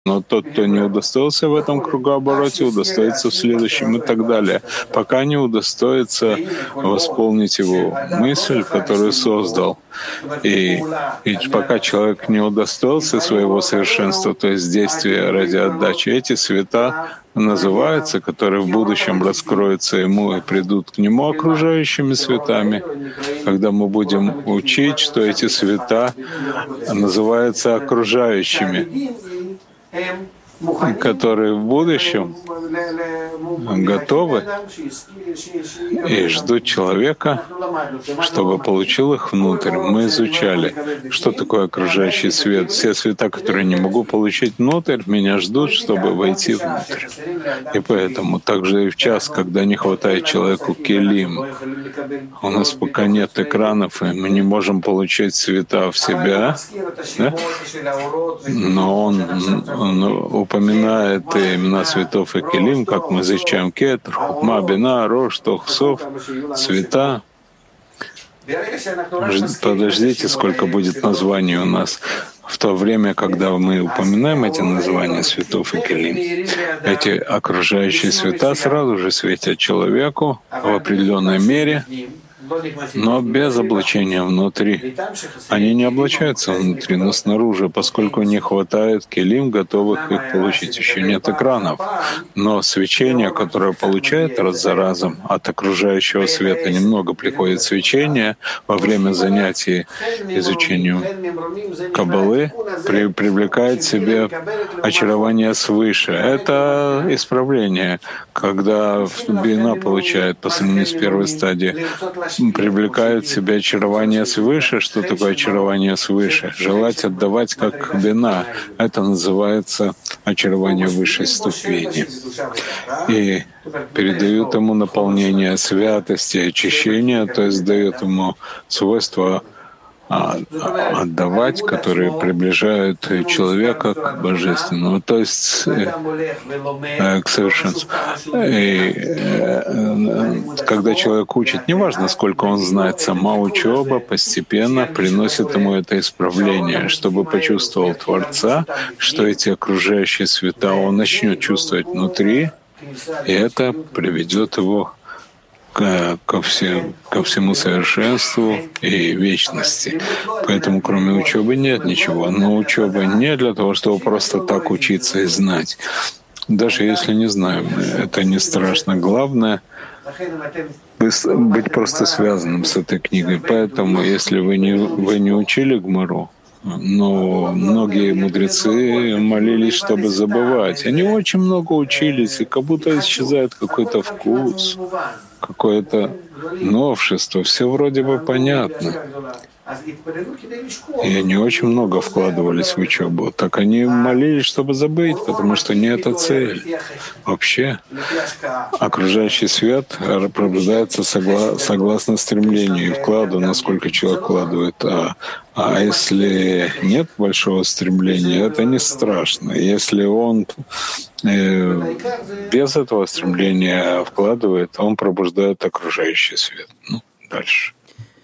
но тот, кто не удостоился в этом кругообороте, удостоится в следующем и так далее, пока не удостоится восполнить его мысль, которую создал. И пока человек не удостоился своего совершенства, то есть действия ради отдачи, эти света называются, которые в будущем раскроются ему и придут к нему окружающими светами. Когда мы будем учить, что эти света называются окружающими, которые в будущем готовы и ждут человека, чтобы получил их внутрь. Мы изучали, что такое окружающий свет. Все света, которые не могу получить внутрь, меня ждут, чтобы войти внутрь. И поэтому также и в час, когда не хватает человеку келим, у нас пока нет экранов, и мы не можем получить света в себя, да? Но он упоминает имена светов и келим, как мы изучаем кетр, хукма, бина, рош, тохсов, цвета. Подождите, сколько будет названий у нас. В то время, когда мы упоминаем эти названия светов и келим, эти окружающие света сразу же светят человеку в определенной мере, но без облачения внутри. Они не облачаются внутри, но снаружи, поскольку не хватает келим, готовых их получить. Еще нет экранов. Но свечение, которое получает раз за разом от окружающего света, немного приходит свечение во время занятий изучением Каббалы, привлекает себе очарование свыше. Это исправление, когда бина получает по сравнению с первой стадией, привлекает в себя очарование свыше. Что такое очарование свыше? Желать отдавать как бина. Это называется очарование высшей ступени. И передают ему наполнение святости, очищения, то есть дают ему свойство отдавать, которые приближают человека к божественному, то есть к совершенству. И когда человек учит, неважно, сколько он знает, сама учеба постепенно приносит ему это исправление, чтобы почувствовал Творца, что эти окружающие света он начнет чувствовать внутри, и это приведет его ко всему совершенству и вечности. Поэтому кроме учебы нет ничего. Но учеба не для того, чтобы просто так учиться и знать. Даже если не знаем, это не страшно. Главное — быть просто связанным с этой книгой. Поэтому, если вы не учили Гмару, но многие мудрецы молились, чтобы забывать. Они очень много учились, и как будто исчезает какой-то вкус, какое-то новшество. Все вроде бы понятно. И они очень много вкладывались в учебу. Так они молились, чтобы забыть, потому что не это цель. Вообще, окружающий свет пробуждается согласно стремлению и вкладу, насколько человек вкладывает. А если нет большого стремления, это не страшно. Если он без этого стремления вкладывает, он пробуждает окружающий свет. Дальше.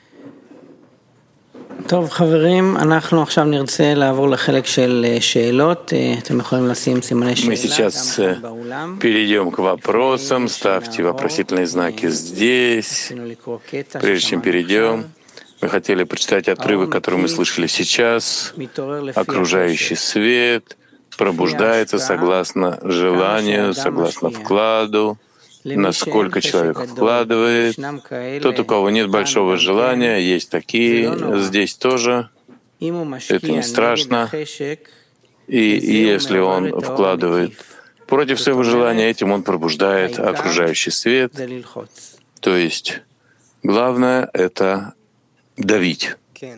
טוב, חברים, אנחנו עכשיו נרצה לעבור לחלק של שאלות. אתם יכולים לשים סימני שאלה. Мы сейчас перейдем к вопросам. Ставьте вопросительные знаки здесь. Прежде чем перейдем, мы хотели прочитать отрывок, который мы слышали сейчас. Окружающий свет пробуждается согласно желанию, согласно вкладу. Насколько человек вкладывает. Тот, у кого нет большого желания, есть такие, здесь тоже. Это не страшно. И если он вкладывает против своего желания, этим он пробуждает окружающий свет. То есть главное — это давить.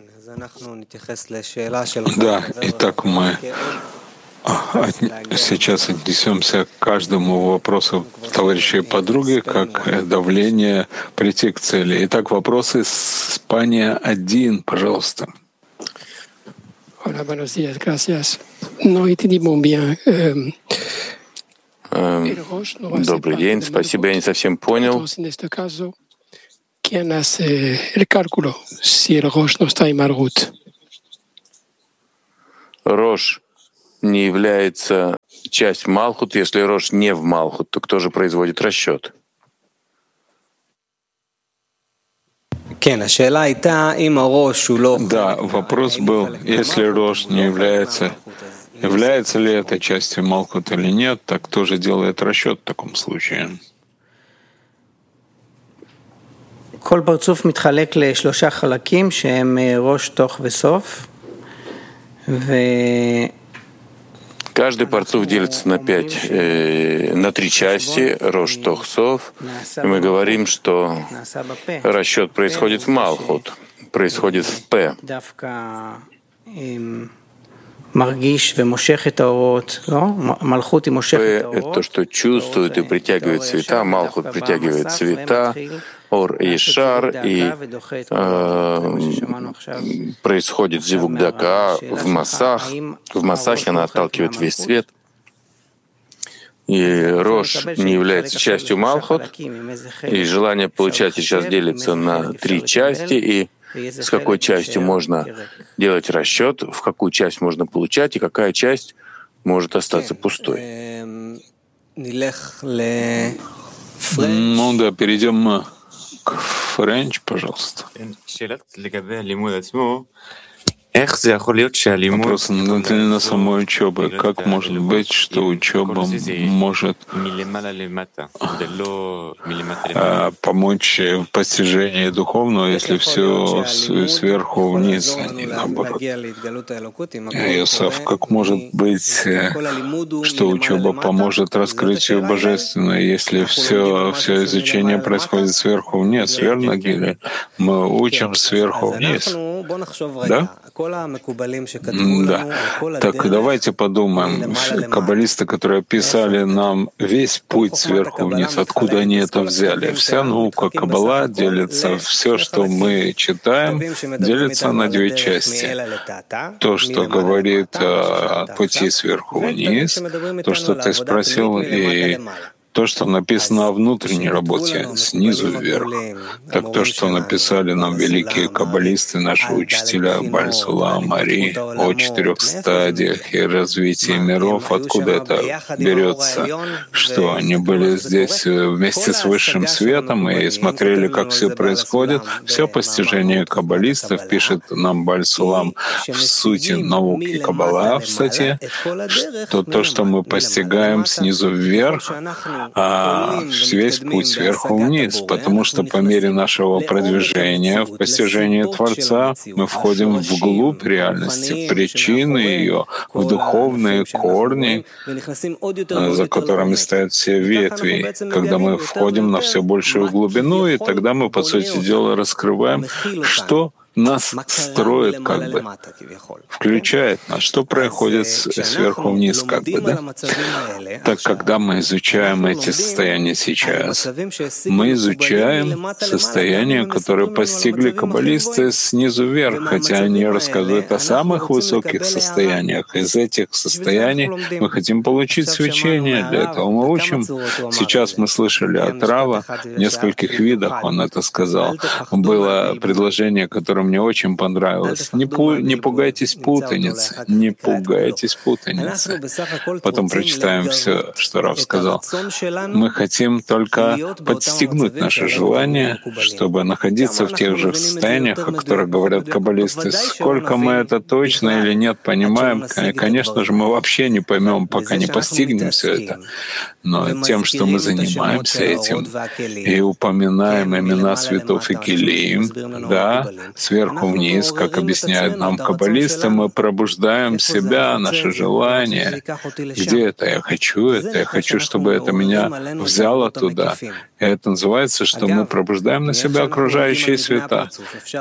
Да, итак, мы сейчас отнесемся к каждому вопросу товарища и подруги, как давление прийти к цели. Итак, вопросы с Испания 1, пожалуйста. Добрый день, спасибо, я не совсем понял. Рош не является часть Малхут? Если Рош не в Малхут, то кто же производит расчет? Да, вопрос был, если Рош не является ли это частью Малхут или нет, так кто же делает расчет в таком случае? כל פרצוף מתחלק לשלושה חלקים שהם ראש, תוך וסוף. Каждый парцуф делится на три части, Рош, Тох, Сов. И мы говорим, что расчет происходит в Малхут, происходит в П. П — это то, что чувствует и притягивает цвета, Малхут притягивает цвета, Ор и Шар, и происходит зивук дака в массах. В массахе она отталкивает весь свет. И Рош не является частью Малхут, и желание получать сейчас делится на три части, и с какой частью можно делать расчет, в какую часть можно получать, и какая часть может остаться пустой. Ну да, перейдем к Френч, пожалуйста. Вопрос относительно самой учебы. Как может быть, что учеба может помочь в постижении духовного, если все сверху вниз, а не наоборот? Йосеф, как может быть, что учеба поможет раскрытию божественного, если все изучение происходит сверху вниз? Верно, Гиля? Мы учим сверху вниз. Да? Да. Так давайте подумаем. Каббалисты, которые писали нам весь путь сверху вниз, откуда они это взяли? Вся наука Каббала делится, все, что мы читаем, делится на две части. То, что говорит о пути сверху вниз, то, что ты спросил, и то, что написано о внутренней работе, снизу вверх. Так то, что написали нам великие каббалисты, наши учителя Бааль Сулам, Ари, о 4 стадиях и развитии миров, откуда это берется, что они были здесь вместе с высшим светом и смотрели, как все происходит. Все постижение каббалистов, пишет нам Бааль Сулам в сути науки Каббала в статье, что то, что мы постигаем снизу вверх, весь путь сверху вниз, потому что по мере нашего продвижения в постижении Творца мы входим вглубь реальности, причины ее, в духовные корни, за которыми стоят все ветви. Когда мы входим на все большую глубину, и тогда мы, по сути дела, раскрываем, что нас строит, как бы, включает нас, что происходит сверху вниз, как бы, да? Так, когда мы изучаем эти состояния сейчас, мы изучаем состояния, которые постигли каббалисты снизу вверх, хотя они рассказывают о самых высоких состояниях. Из этих состояний мы хотим получить свечение, для этого мы учим. Сейчас мы слышали от Рава в нескольких видах, он это сказал. Было предложение, которое мне очень понравилось. Не пугайтесь путаницы, не пугайтесь путаницы. Потом прочитаем все, что Рав сказал. Мы хотим только подстегнуть наше желание, чтобы находиться в тех же состояниях, о которых говорят каббалисты. Сколько мы это точно или нет понимаем, конечно же, мы вообще не поймем, пока не постигнем все это. Но тем, что мы занимаемся этим и упоминаем имена святов и келим, да, сверху вниз, как объясняют нам каббалисты, мы пробуждаем себя, наше желание. Где это? Я хочу, чтобы это меня взяло туда. И это называется, что мы пробуждаем на себя окружающие света.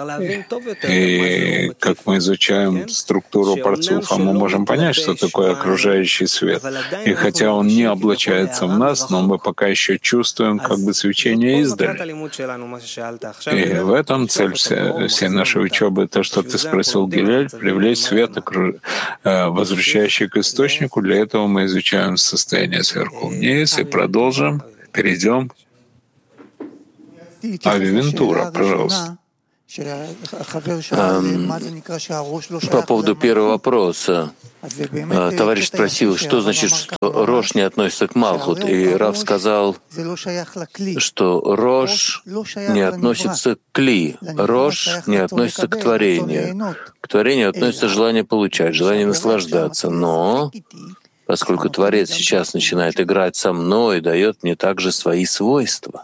И как мы изучаем структуру парцуфа, мы можем понять, что такое окружающий свет. И хотя он не облачается в нас, но мы пока еще чувствуем как бы свечение издали. И в этом цель всей нашей учебы, то, что ты спросил, Гилель, привлечь свет, возвращающий к источнику. Для этого мы изучаем состояние сверху вниз и продолжим, перейдем. Ави Вентура, пожалуйста. По поводу первого вопроса. Товарищ спросил, что значит, что Рош не относится к Малхут. И Рав сказал, что Рош не относится к Кли. Рош не относится к творению. К творению относится желание получать, желание наслаждаться. Но поскольку Творец сейчас начинает играть со мной, дает мне также свои свойства.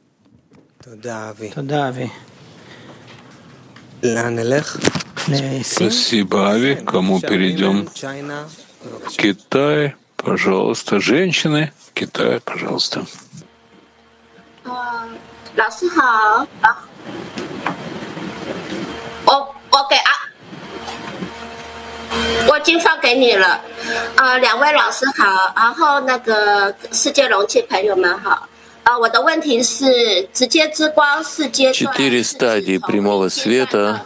Спасибо, Ави. Кому перейдем? Китай, пожалуйста. Женщины, Китай, пожалуйста. 老师好，我给我已经放给你了。两位老师好，然后那个世界容器朋友们好。我的问题是，直接之光是阶段 4 стадии прямого света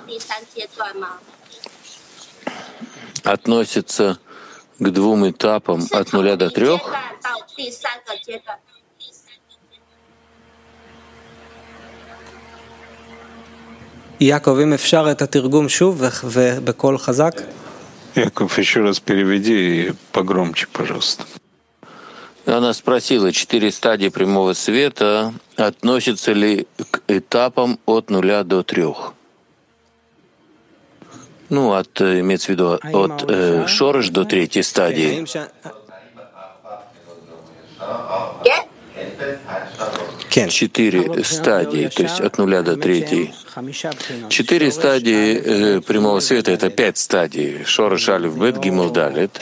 относятся к 2 этапам от 0 до 3. Яков, אם אפשר את התרגום שוב ובקול חזק. Яков, еще раз переведи погромче, пожалуйста. Она спросила, 4 стадии прямого света относятся ли к этапам от 0 до 3? Ну, имеется в виду от Шореш до 3 стадии. 4 стадии, то есть от 0 до 3. 4 стадии прямого света — это 5 стадий. Шореш, Алеф, Бет, Гимел, Далет.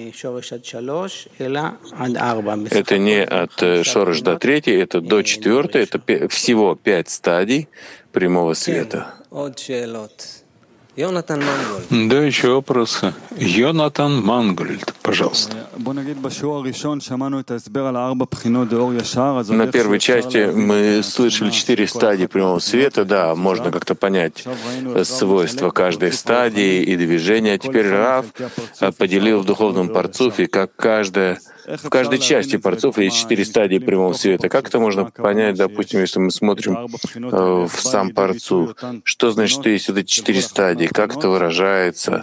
Это не от Шореш до 3, это до 4, это всего 5 стадий прямого света. Да, еще вопросы. Йонатан Мангольд, пожалуйста. На первой части мы слышали 4 стадии прямого света. Да, можно как-то понять свойства каждой стадии и движения. Теперь Рав поделил в духовном парцуфе, как в каждой части парцуфа есть 4 стадии прямого света. Как это можно понять, допустим, если мы смотрим в сам парцуф? Что значит, что есть вот эти 4 стадии? Как это выражается?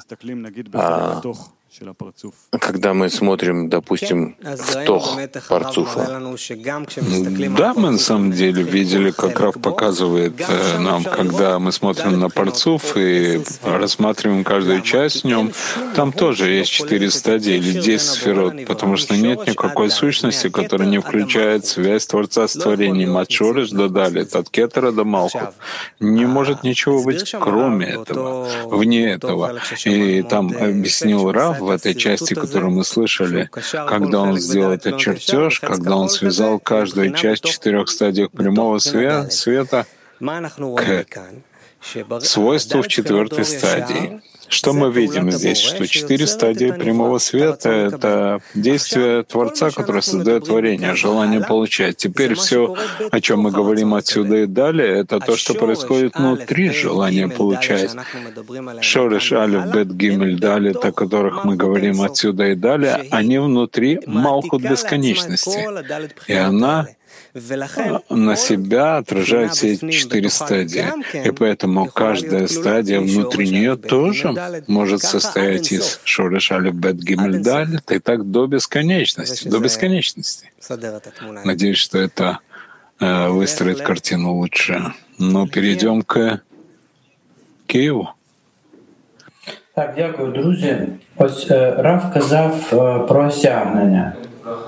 Когда мы смотрим, допустим, в тох парцуфа. Да, мы на самом деле видели, как Рав показывает нам, когда мы смотрим на парцуф и рассматриваем каждую часть в нем, там тоже есть 4 стадии или 10 сферот, потому что нет никакой сущности, которая не включает связь Творца с творением от Шореш до Далит, от Кетера до Малхут. Не может ничего быть кроме этого, вне этого. И там объяснил Рав в этой части, которую мы слышали, когда он сделал этот чертеж, когда он связал каждую часть в 4 стадиях прямого света к свойству в 4 стадии. Что мы видим здесь? Что 4 стадии прямого света — это действие Творца, которое создает творение, желание получать. Теперь все, о чем мы говорим отсюда и далее, это то, что происходит внутри желания получать. Шореш, Алеф, Бет, Гимель, Далит, о которых мы говорим отсюда и далее, они внутри Малхут бесконечности. И она на себя отражает все эти 4 стадии. И поэтому каждая стадия внутри нее тоже может состоять из Шореш, Алеф, Бет, Гимель, Далит, и так до бесконечности. До бесконечности. Надеюсь, что это выстроит картину лучше. Но перейдем к Киеву. Так, дякую, друзі. Ось Рав казав про осягнення.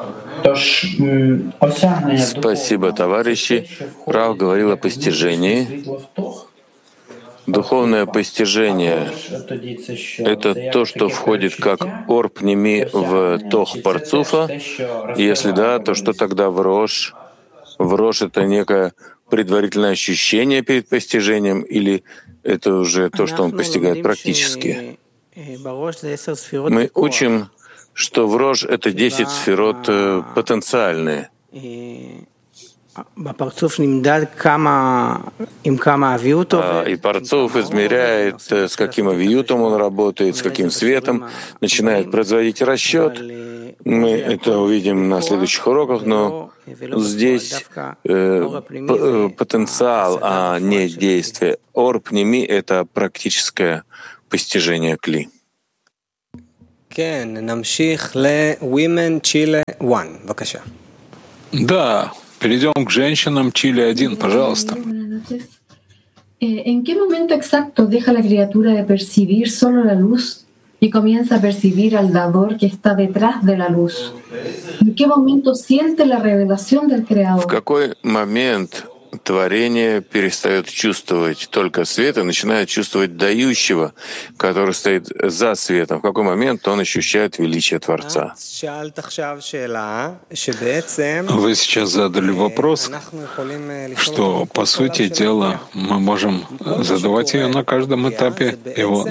Спасибо, товарищи. Рав говорил о постижении. Духовное постижение — это то, что входит как ор пними в тох парцуфа. Если да, то что тогда в Рош? В Рош — это некое предварительное ощущение перед постижением, или это уже то, что он постигает практически? Мы учим, что в Рош — это 10 сферот потенциальные. И парцуф измеряет, с каким авиютом он работает, с каким светом, начинает производить расчет, Мы это увидим на следующих уроках, но здесь потенциал, а не действие. Ор пними — это практическое постижение кли. Да, перейдем к женщинам Чили 1, пожалуйста. ¿En qué momento exacto deja la criatura de percibir solo la luz y comienza a percibir al dador que está detrás de la luz? ¿En qué momento siente la revelación del Creador? В какой момент творение перестает чувствовать только свет и начинает чувствовать дающего, который стоит за светом? В какой момент он ощущает величие Творца? Вы сейчас задали вопрос, что, по сути дела, мы можем задавать ее на каждом этапе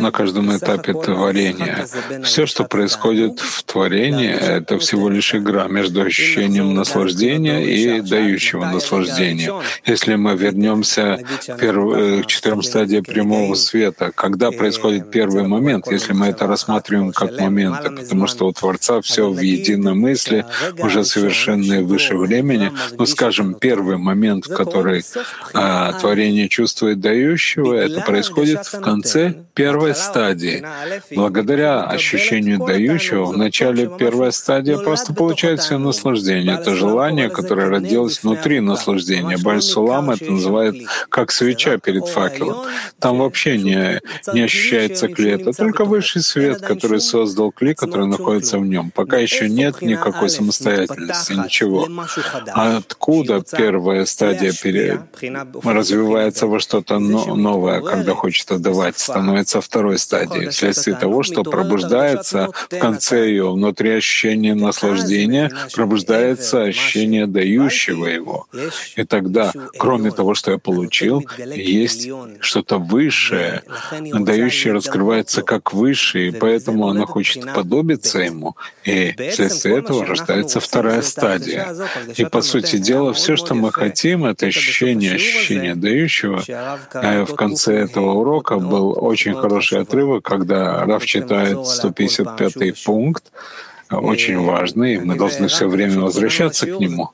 творения. Все, что происходит в творении, это всего лишь игра между ощущением наслаждения и дающего наслаждения. Если мы вернемся к 4 стадиям прямого света, когда происходит первый момент, если мы это рассматриваем как моменты, потому что у Творца все в единомыслии, уже совершенное выше времени, скажем, первый момент, в который творение чувствует дающего, это происходит в конце первой стадии. Благодаря ощущению дающего, в начале первой стадии просто получает все наслаждение. Это желание, которое родилось внутри наслаждения. Баль-Сулам это называет как свеча перед факелом. Там вообще не ощущается кли, это только высший свет, который создал кли, который находится в нем. Пока еще нет никакой самостоятельности, ничего. А откуда первая стадия развивается во что-то новое, когда хочет отдавать, становится второй стадией, вследствие того, что пробуждается в конце ее внутри ощущения наслаждения, пробуждается ощущение дающего его. И тогда, кроме того, что я получил, есть что-то высшее, дающее раскрывается как высшее, и поэтому оно хочет подобиться ему, и вследствие этого рождается вторая стадия. И, по сути дела, все, что мы хотим, это ощущение дающего. В конце этого урока был очень хороший отрывок, когда Рав читает 155-й пункт, очень важный, и мы должны все время возвращаться к нему.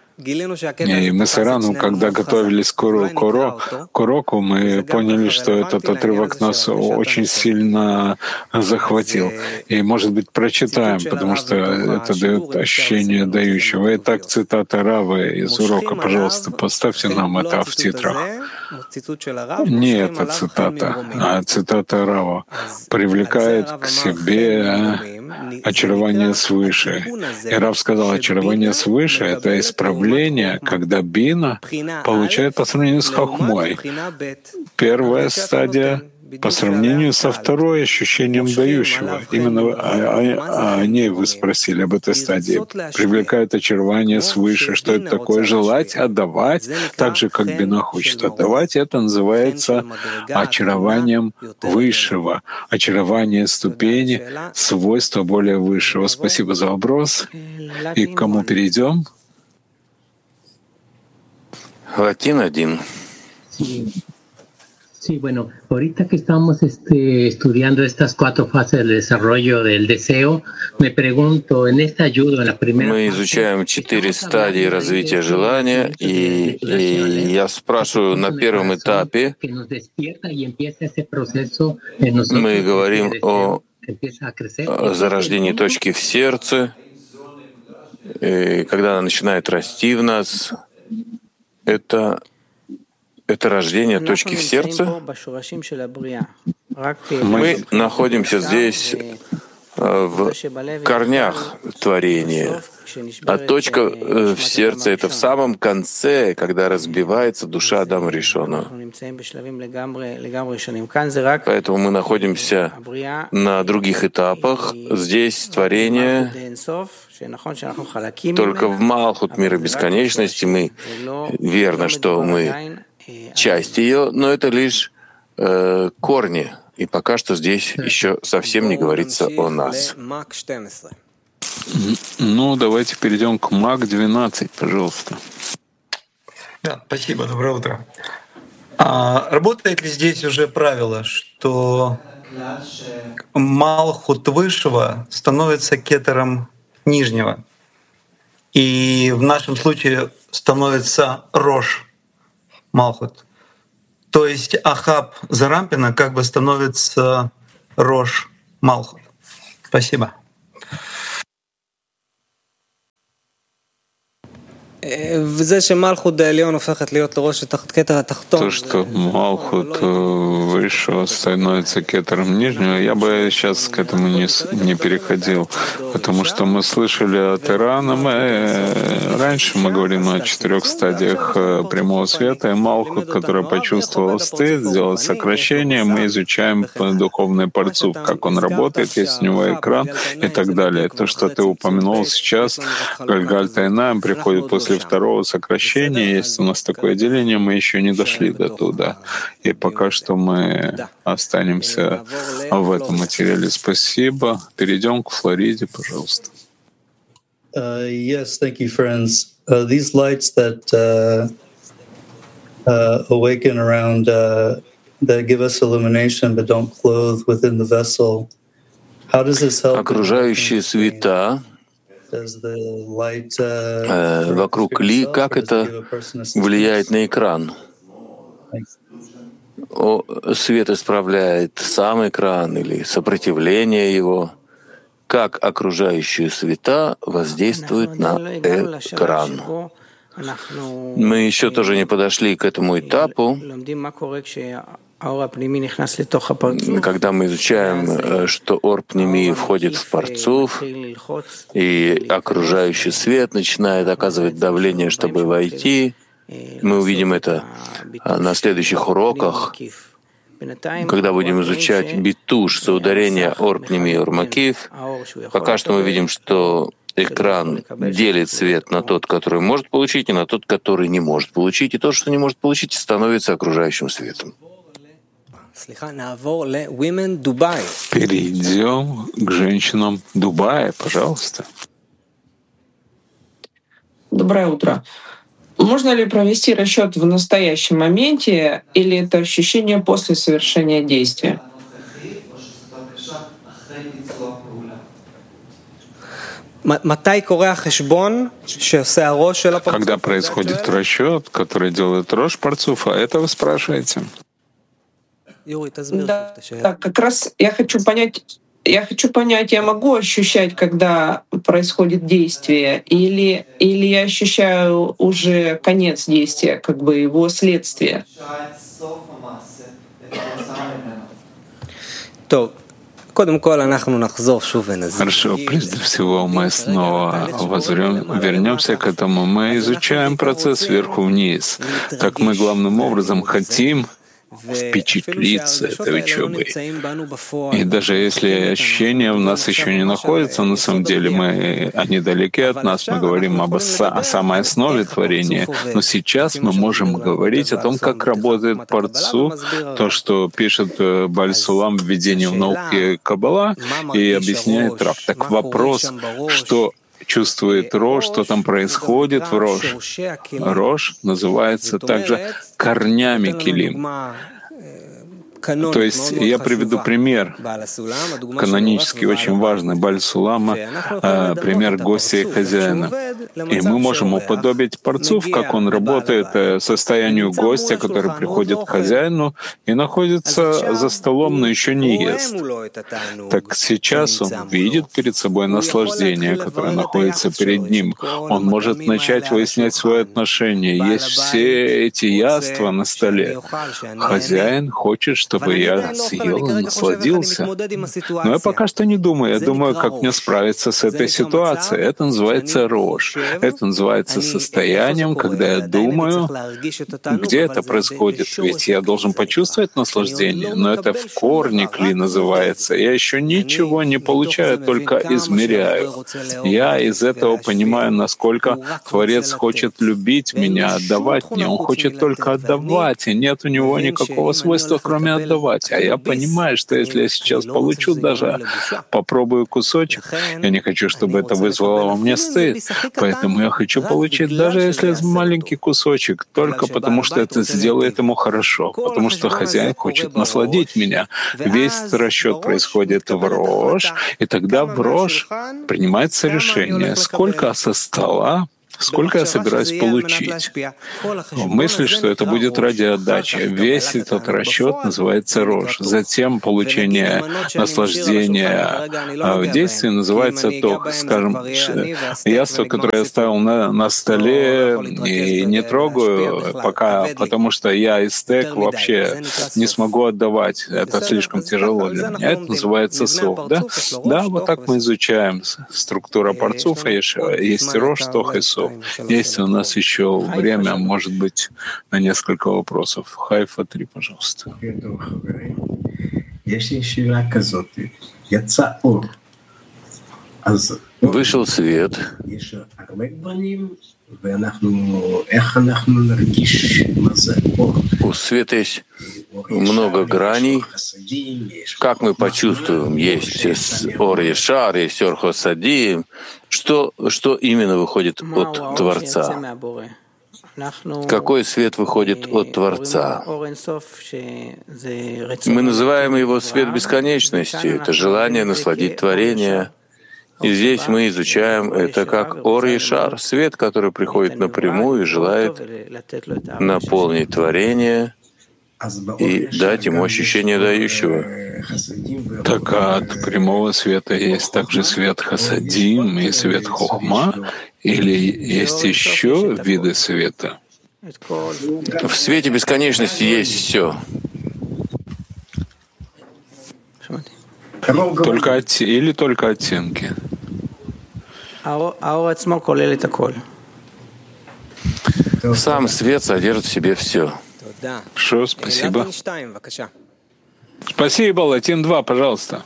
И мы с Ираном, когда готовились к уроку, мы поняли, что этот отрывок нас очень сильно захватил. И, может быть, прочитаем, потому что это дает ощущение дающего. Итак, цитата Равы из урока. Пожалуйста, поставьте нам это в титрах. Не эта цитата, а цитата Рава привлекает к себе очарование свыше. И Рав сказал, очарование свыше — это исправление, когда бина получает по сравнению с хохмой. Первая стадия по сравнению со второй ощущением дающего. Именно о ней вы спросили, об этой стадии. Привлекает очарование свыше. Что это такое? Желать, отдавать, так же, как бина хочет отдавать. Это называется очарованием высшего. Очарование ступени, свойства более высшего. Спасибо за вопрос. И к кому перейдем? Латин 1. Sí, bueno, ahorita que estamos estudiando estas 4 fases del desarrollo del deseo, me pregunto, en esta ayuda, en la primera Мы изучаем 4 стадии развития желания, и я спрашиваю, на первом этапе мы говорим о зарождении точки в сердце, и когда она начинает расти в нас, это рождение точки в сердце. Мы находимся здесь в корнях творения, а точка в сердце — это в самом конце, когда разбивается душа Адама Ришона. Поэтому мы находимся на других этапах. Здесь творение только в Малхут мира бесконечности. Мы верно, что мы часть ее, но это лишь корни. И пока что здесь еще совсем не говорится о нас. Давайте перейдем к МАК 12, пожалуйста. Да, спасибо, доброе утро. Работает ли здесь уже правило, что Малхут Высшего становится кетером нижнего. И в нашем случае становится Рош Малхут. То есть Ахаб Зарампина как бы становится Рош Малхут. Спасибо. וזה שמלכות העליון הופכת להיות לראש הכתר התחתון. То, что Малхут высшего становится кетером нижнего, я бы сейчас к этому не переходил, потому что мы слышали от Ирана, раньше мы говорим о 4 стадиях прямого света, и Малхут, который почувствовал стыд, сделал сокращение, мы изучаем духовный парцуф, как он работает, есть у него экран и так далее. То, что ты упомянул сейчас, Гальгаль Тайнаем приходит после второго сокращения, есть у нас такое деление, мы еще не дошли до туда. И пока что мы останемся в этом материале. Спасибо. Перейдем к Флориде, пожалуйста. Yes, thank you, friends. These lights that awaken around, that give us illumination but don't clothe within the vessel. How does this help? Окружающие света вокруг Ли, как это влияет на экран? Свет исправляет сам экран или сопротивление его? Как окружающие света воздействуют на экран? Мы еще тоже не подошли к этому этапу, когда мы изучаем, что ор пними входит в парцуф, и окружающий свет начинает оказывать давление, чтобы войти. Мы увидим это на следующих уроках, когда будем изучать битуш, соударение ор пними и ор макиф. Пока что мы видим, что экран делит свет на тот, который может получить, и на тот, который не может получить. И то, что не может получить, становится окружающим светом. Перейдем к женщинам Дубая, пожалуйста. Доброе утро. Можно ли провести расчет в настоящем моменте или это ощущение после совершения действия? Когда происходит расчет, который делает Рош Парцуфа, это вы спрашиваете? Да, как раз я хочу понять, я могу ощущать, когда происходит действие, или я ощущаю уже конец действия, как бы его следствие? Хорошо, прежде всего мы снова вернемся к этому. Мы изучаем процесс сверху вниз. Так мы главным образом хотим впечатлиться этой учебой. И даже если ощущения у нас еще не находятся, на самом деле они далеки от нас, мы говорим о самой основе творения, но сейчас мы можем говорить о том, как работает парцу, то, что пишет Бааль Сулам в введении в науке Каббала и объясняет Рав. Так вопрос, что чувствует Рош, что там происходит в Рош. Рош называется также корнями килим. То есть я приведу пример, канонически очень важный, Бааль Сулама, пример гостя и хозяина. И мы можем уподобить парцуф, как он работает, состоянию гостя, который приходит к хозяину и находится за столом, но еще не ест. Так сейчас он видит перед собой наслаждение, которое находится перед ним. Он может начать выяснять свои отношения. Есть все эти яства на столе. Хозяин хочет, чтобы я съел и насладился. Но я пока что не думаю. Я думаю, как мне справиться с этой ситуацией. Это называется Рош. Это называется состоянием, когда я думаю, где это происходит. Ведь я должен почувствовать наслаждение, но это в корне кли называется. Я еще ничего не получаю, только измеряю. Я из этого понимаю, насколько Творец хочет любить меня, отдавать мне. Он хочет только отдавать, и нет у него никакого свойства, кроме отдавать. А я понимаю, что если я сейчас получу даже, попробую кусочек, я не хочу, чтобы это вызвало во мне стыд. Поэтому я хочу получить, даже если маленький кусочек, только потому что это сделает ему хорошо, потому что хозяин хочет насладить меня. Весь расчет происходит в Рош, и тогда в Рош принимается решение, сколько со стола, сколько я собираюсь получить. В мысли, что это будет ради отдачи. Весь этот расчет называется Рош. Затем получение наслаждения в действии называется ток. Скажем, яство, которое я ставил на столе и не трогаю пока, потому что я из стек вообще не смогу отдавать. Это слишком тяжело для меня. Это называется сов. Да, вот так мы изучаем структуру парцуфа. Есть Рош, тох и сов. Есть у нас еще время, может быть, на несколько вопросов. Хайфа 3, пожалуйста. Вышел свет. У света есть много граней. Как мы почувствуем? Есть Ор Ешар, есть Ор Хосадим. Что именно выходит от Творца? Какой свет выходит от Творца? Мы называем его свет бесконечности. Это желание насладить творение. И здесь мы изучаем это как Ор Ешар, свет, который приходит напрямую и желает наполнить творение и дать ему ощущение дающего. Так от прямого света есть также свет Хасадим и свет Хохма, или есть еще виды света? В свете бесконечности есть все. Только оттенки? Сам свет содержит в себе все. Хорошо, спасибо. Спасибо, Латин 2, пожалуйста.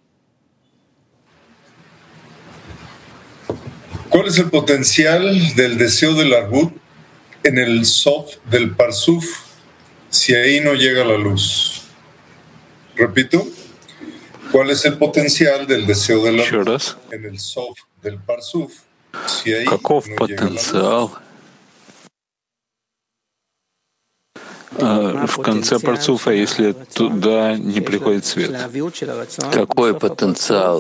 ¿Cuál es el potencial del deseo del arbut en el sof del parsuf si ahí no llega la luz? Repito, ¿cuál es el potencial del deseo del arbut en el sof del parsuf si ahí Каков no llega la потенциал в конце парцуфа, если туда не приходит свет? Какой потенциал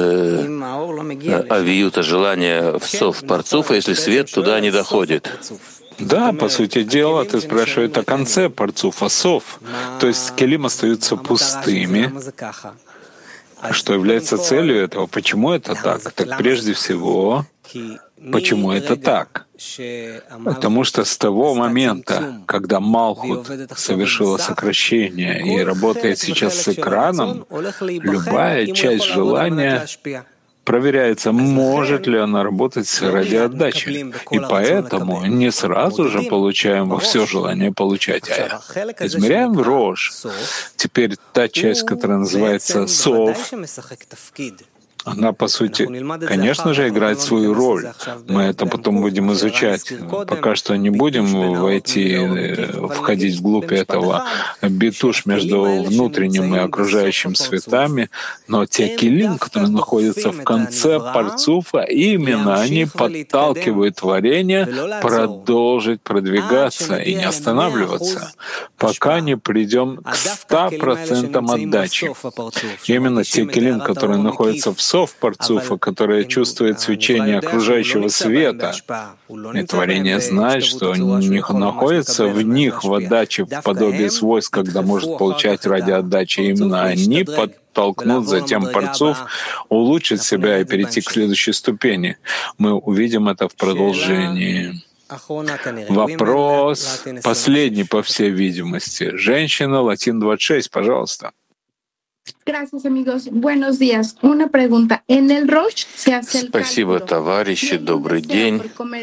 авиюта, желания в сов парцуфа, если свет туда не доходит? Да, по сути дела, ты спрашиваешь о конце парцуфа сов. То есть келим остаются пустыми. Что является целью этого? Почему это так? Так прежде всего, почему это так? Потому что с того момента, когда Малхут совершила сокращение и работает сейчас с экраном, любая часть желания проверяется, может ли она работать ради отдачи. И поэтому не сразу же получаем все желание получать, а измеряем в Рош. Теперь та часть, которая называется Сов, она, по сути, конечно же, играет свою роль. Мы это потом будем изучать. Пока что не будем входить вглубь этого битуш между внутренним и окружающим светами, но те килим, которые находятся в конце парцуфа, именно они подталкивают творение продолжить продвигаться и не останавливаться, пока не придем к 100% отдачи. Именно те килим, которые находятся в парцуфа, которое чувствует свечение окружающего света, и творение знает, что находится в них в отдаче в подобии свойств, когда может получать ради отдачи. Именно они подтолкнут затем парцуф улучшить себя и перейти к следующей ступени. Мы увидим это в продолжении. Вопрос последний, по всей видимости. Женщина, Латин 26, пожалуйста. Gracias, amigos. Buenos días. Una pregunta. En el Rosh se hace el Спасибо, товарищи. Добрый день.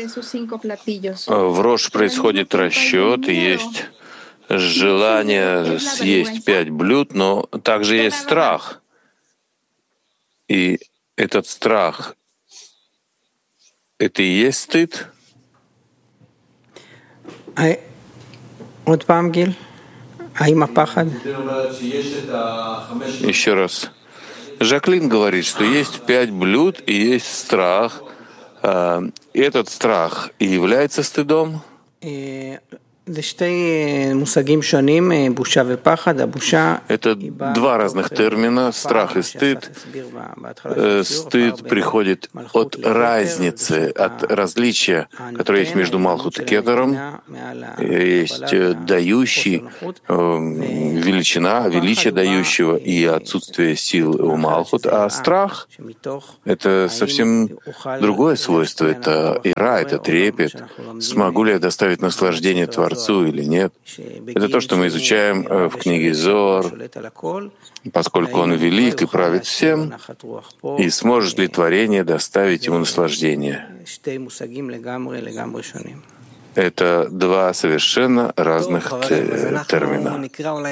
В Рош происходит расчет, и есть желание съесть 5 блюд, но также есть страх. И этот страх — это и есть стыд? Еще раз. Жаклин говорит, что есть 5 блюд и есть страх. Этот страх и является стыдом? Это два разных термина — страх и стыд. Стыд приходит от разницы, от различия, которое есть между Малхут и Кетером. Есть дающий, величие дающего и отсутствие сил у Малхут. А страх — это совсем другое свойство. Это ира, это трепет. Смогу ли я доставить наслаждение Творцу или нет? Это то, что мы изучаем в книге Зоар, поскольку он велик и правит всем, и сможет ли творение доставить ему наслаждение. Это два совершенно разных термина.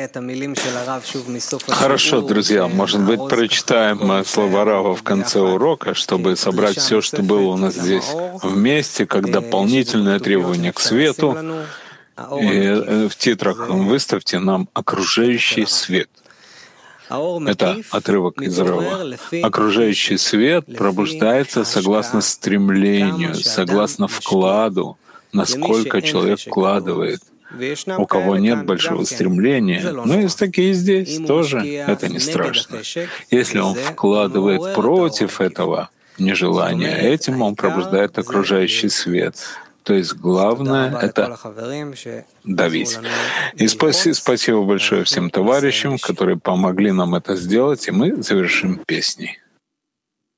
Хорошо, друзья, может быть, прочитаем слова Рава в конце урока, чтобы собрать все, что было у нас здесь вместе, как дополнительное требование к свету. И в титрах выставьте нам окружающий свет. Это отрывок из Рава. Окружающий свет пробуждается согласно стремлению, согласно вкладу, насколько человек вкладывает. У кого нет большого стремления, но есть такие здесь тоже, это не страшно. Если он вкладывает против этого нежелания, этим он пробуждает окружающий свет. То есть главное — это давить. И спасибо большое всем товарищам, которые помогли нам это сделать, и мы завершим песней.